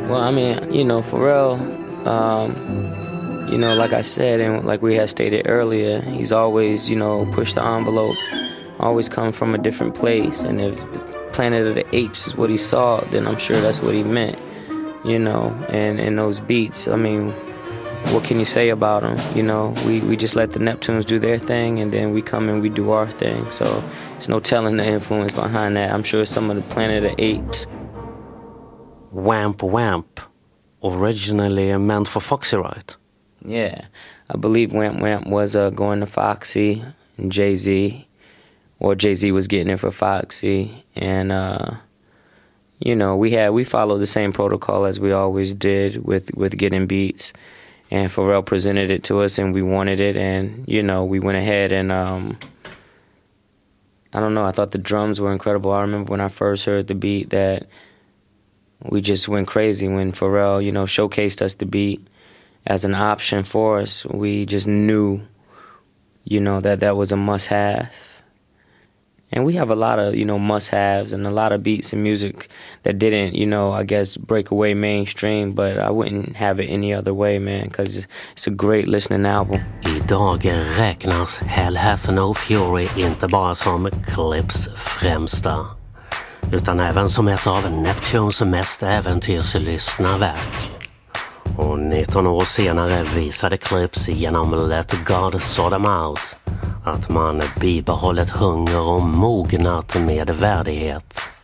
Well, I mean, Pharrell, like I said, and like we had stated earlier, he's always, pushed the envelope, always come from a different place. And if the Planet of the Apes is what he saw, then I'm sure that's what he meant, and those beats. I mean, what can you say about them? We just let the Neptunes do their thing, and then we come and we do our thing. So there's no telling the influence behind that. I'm sure some of the Planet of the Apes. Wamp Wamp, originally meant for Foxy, right? Yeah, I believe Wamp Wamp was going to Foxy and Jay-Z, or Jay-Z was getting it for Foxy, and we followed the same protocol as we always did with getting beats, and Pharrell presented it to us, and we wanted it, and we went ahead and I don't know, I thought the drums were incredible. I remember when I first heard the beat that we just went crazy when Pharrell, showcased us the beat as an option for us. We just knew, that was a must-have. And we have a lot of, must-haves and a lot of beats and music that didn't, I guess, break away mainstream. But I wouldn't have it any other way, man, because it's a great listening album. Idag räknas Hell Hath No Fury inte bara som Clips främsta, utan även som ett av Neptunes mest äventyrslyssna verk. Och 19 år senare visade Clips genom Let God Sort Them Out att man bibehållit hunger och mognat med värdighet.